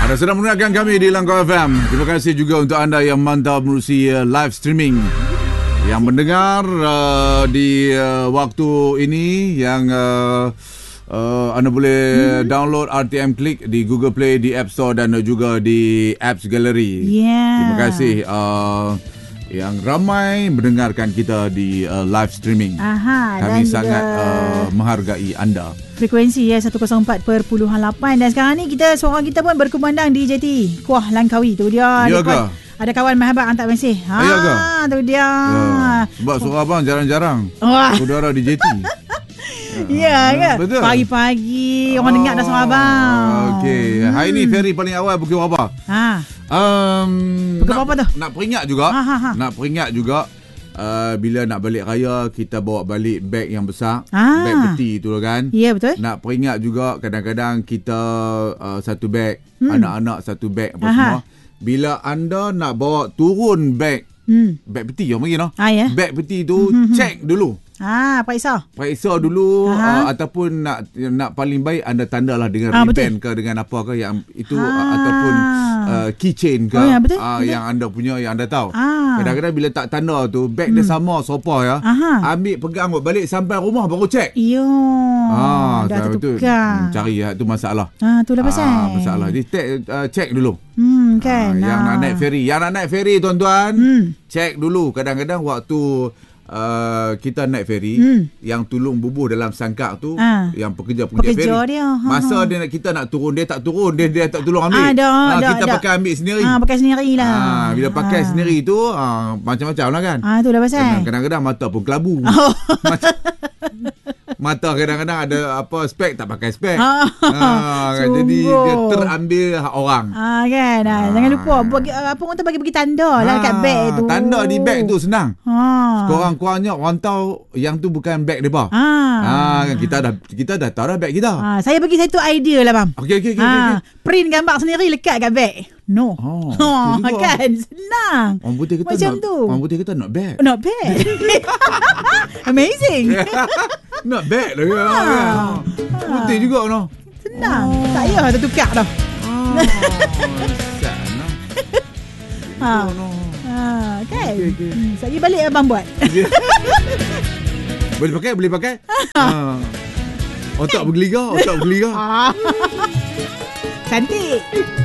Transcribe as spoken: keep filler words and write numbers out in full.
Anda sedang mendengarkan kami di Langkah F M. Terima kasih juga untuk anda yang mantap menerusi uh, live streaming, yang mendengar uh, di uh, waktu ini, yang uh, uh, anda boleh hmm. download R T M Click di Google Play, di App Store dan juga di Apps Gallery. Yeah. Terima kasih uh, yang ramai mendengarkan kita di uh, live streaming. Aha, kami dan sangat juga uh, menghargai anda. Frekuensi ya seratus empat perpuluhan lapan. Dan sekarang ni kita suara kita pun berkumandang di J T Kuah Langkawi. Tu dia. Ya Ada ke? kawan, ada kawan mahabat hantar mesej. Ha, Ya ke? tu dia. Ya. Sebab suara abang jarang-jarang Wah. udara di J T. Ya ke? Betul. Pagi-pagi orang dengar dah suara abang. Okey. Hmm. Hari ni Ferry paling awal pukul berapa? Ha. Um, Pukul nak, berapa tu? Nak peringat juga. Ha, ha, ha. Nak peringat juga. Uh, bila nak balik raya, kita bawa balik beg yang besar. Ah. Beg peti tu kan. Ya, betul. Nak peringat juga, kadang-kadang kita uh, satu beg, Hmm. anak-anak satu beg apa Aha. semua. Bila anda nak bawa turun beg, Hmm. beg peti yang mungkin no? Ah, ya. Beg peti tu check dulu. Ah, periksa. Periksa dulu uh, Aha. ataupun nak nak paling baik anda tandalah dengan Ah, ribbon ke dengan apa ke yang itu Ah. uh, ataupun uh, keychain ke Oh, ya, betul, uh, betul. yang anda punya yang anda tahu. Ah. Kadang-kadang bila tak tanda tu beg dia sama sopa ya. Aha. Ambil pegang balik sampai rumah baru check. Yo. Ah, dah tu tertukar. cari ya, tu masalah. Ah, tu dah pasal. Ah, masalah. Jadi check, uh, check dulu. Hmm, kan. Ah, yang nak naik ferry, yang nak naik ferry tuan-tuan, Hmm. check dulu. Kadang-kadang waktu uh, kita naik ferry, Hmm. yang tulung bubuh dalam sangkar tu, Ah. yang pekerja-pekerja Pekerja ferry, dia, ha, masa ha. dia nak kita nak turun, dia tak turun, dia dia tak tolong ambil. Ah, dah, Ah, dah, kita dah. pakai ambil sendiri. Ah, pakai sendiri lah. Ah, bila pakai Ah. sendiri tu, ah, macam-macam lah kan. Ah, tu dah pasal. Kadang-kadang mata pun kelabu. Oh. Mata, mata kadang-kadang ada apa spek tak pakai spek. Ah, Ah, kan, jadi sungguh. dia terambil hak orang. Ah, kan. Ah, Ah. jangan lupa bagi apa orang tu bagi-bagi tanda lah kat beg tu. Tanda di beg tu senang. Ha. Korang-korangnya orang tahu yang tu bukan beg depa. Ah. Ah, kan kita dah kita dah tahu dah beg kita. Ah, saya bagi satu idea lah, bang. Okey okey okey. Ah, okey. print gambar sendiri lekat kat beg. No. Oh, Oh, okey juga. kan senang. Orang putih kita Macam nak, tu. orang putih kita not bad. Not bad. Amazing. Not bad lah ya. Ah. Putih juga no. Senang. Tak payah tertukar dah. Ah. Sana. Ha. Oh, no. Ha, kan? Okey, okey. Hmm, sekali balik abang buat. Boleh pakai, boleh pakai. Ah. Otak bergeliga, otak bergeliga. Cantik.